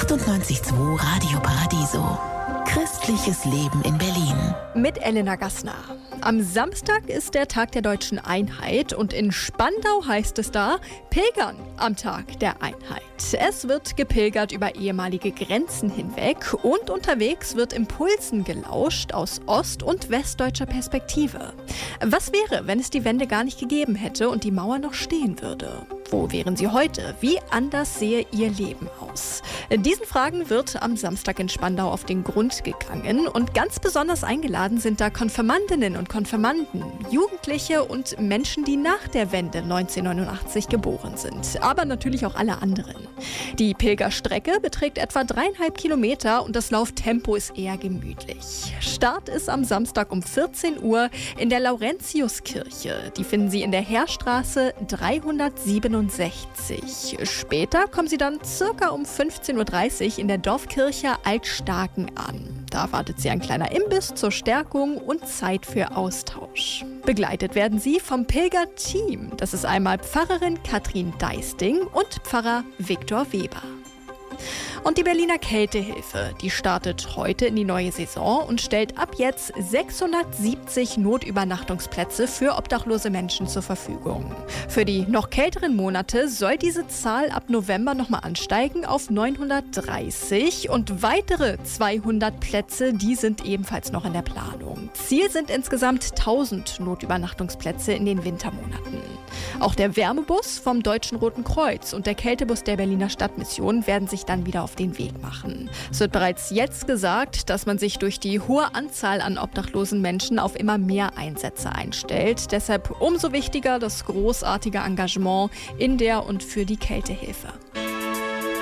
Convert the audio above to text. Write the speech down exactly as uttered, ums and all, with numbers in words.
achtundneunzig Komma zwei Radio Paradiso. Christliches Leben in Berlin. Mit Elena Gassner. Am Samstag ist der Tag der Deutschen Einheit und in Spandau heißt es da Pilgern am Tag der Einheit. Es wird gepilgert über ehemalige Grenzen hinweg und unterwegs wird Impulsen gelauscht aus ost- und westdeutscher Perspektive. Was wäre, wenn es die Wende gar nicht gegeben hätte und die Mauer noch stehen würde? Wo wären sie heute? Wie anders sehe ihr Leben aus? Diesen Fragen wird am Samstag in Spandau auf den Grund gegangen und ganz besonders eingeladen sind da Konfirmandinnen und Konfirmanden, Jugendliche und Menschen, die nach der Wende neunzehnhundertneunundachtzig geboren sind, aber natürlich auch alle anderen. Die Pilgerstrecke beträgt etwa dreieinhalb Kilometer und das Lauftempo ist eher gemütlich. Start ist am Samstag um vierzehn Uhr in der Laurentiuskirche. Die finden Sie in der Heerstraße dreihundertsiebenundsechzig. Später kommen Sie dann circa um fünfzehn Uhr dreißig in der Dorfkirche Altstarken an. Da wartet Sie ein kleiner Imbiss zur Stärkung und Zeit für Austausch. Begleitet werden Sie vom Pilgerteam. Das ist einmal Pfarrerin Katrin Deisting und Pfarrer Viktor Weber. Und die Berliner Kältehilfe, die startet heute in die neue Saison und stellt ab jetzt sechshundertsiebzig Notübernachtungsplätze für obdachlose Menschen zur Verfügung. Für die noch kälteren Monate soll diese Zahl ab November nochmal ansteigen auf neunhundertdreißig und weitere zweihundert Plätze, die sind ebenfalls noch in der Planung. Ziel sind insgesamt tausend Notübernachtungsplätze in den Wintermonaten. Auch der Wärmebus vom Deutschen Roten Kreuz und der Kältebus der Berliner Stadtmission werden sich dann wieder auf den Weg machen. Es wird bereits jetzt gesagt, dass man sich durch die hohe Anzahl an obdachlosen Menschen auf immer mehr Einsätze einstellt. Deshalb umso wichtiger das großartige Engagement in der und für die Kältehilfe.